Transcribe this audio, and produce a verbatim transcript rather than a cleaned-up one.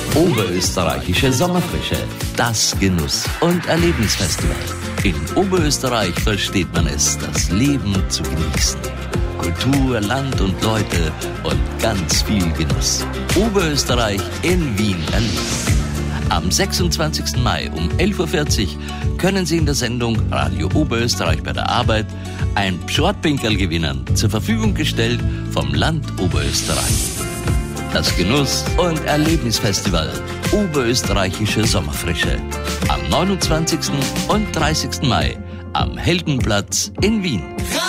Oberösterreichische Sommerfrische, das Genuss- und Erlebnisfestival. In Oberösterreich versteht man es, das Leben zu genießen. Kultur, Land und Leute und ganz viel Genuss. Oberösterreich in Wien erleben. Am sechsundzwanzigsten Mai um elf Uhr vierzig können Sie in der Sendung Radio Oberösterreich bei der Arbeit ein Pschortpinkerl gewinnen, zur Verfügung gestellt vom Land Oberösterreich. Das Genuss- und Erlebnisfestival Oberösterreichische Sommerfrische am neunundzwanzigsten und dreißigsten Mai am Heldenplatz in Wien.